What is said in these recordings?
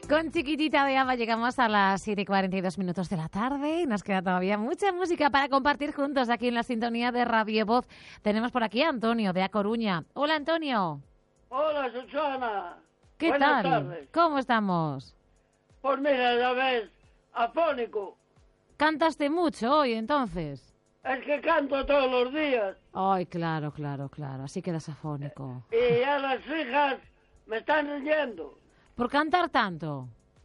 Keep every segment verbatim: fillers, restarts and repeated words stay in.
Con Chiquitita de Ava llegamos a las siete y cuarenta y dos minutos de la tarde y nos queda todavía mucha música para compartir juntos aquí en la sintonía de Radio Voz. Tenemos por aquí a Antonio de A Coruña. Hola, Antonio. Hola, Susana. ¿Qué Buenas tal? tardes. ¿Cómo estamos? Pues mira, ya ves, afónico. ¿Cantaste mucho hoy entonces? Es que canto todos los días. Ay, claro, claro, claro. Así quedas afónico. Y ya las hijas me están riendo. ¿Por cantar tanto?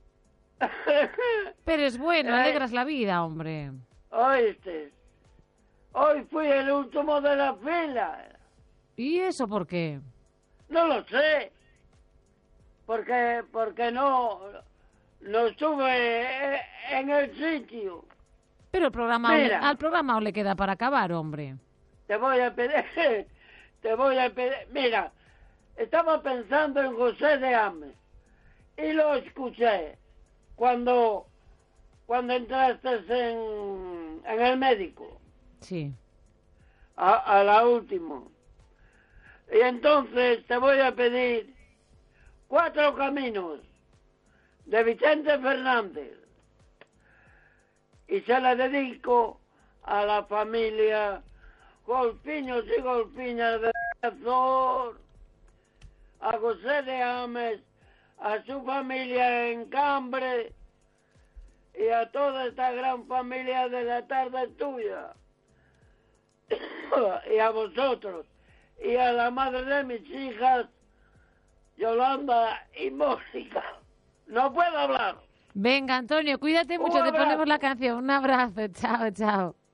Pero es bueno, Eh. alegras la vida, hombre. Oíste, hoy fui el último de la fila. ¿Y eso por qué? No lo sé. Porque, porque no, no estuve en el sitio. Pero el programa aún le- Mira. al programa aún le queda para acabar, hombre. Te voy a pedir, te voy a pedir. Mira, estaba pensando en José de Ames y lo escuché cuando, cuando entraste en, en el médico, Sí. a, a la última. Y entonces te voy a pedir Cuatro Caminos de Vicente Fernández y se la dedico a la familia Golpiños y Golpiñas de Azor, a José de Ames, a su familia en Cambre y a toda esta gran familia de la tarde tuya y a vosotros y a la madre de mis hijas Yolanda y Mónica. No puedo hablar. Venga, Antonio, cuídate mucho, Un te ponemos abrazo. la canción. Un abrazo, chao, chao.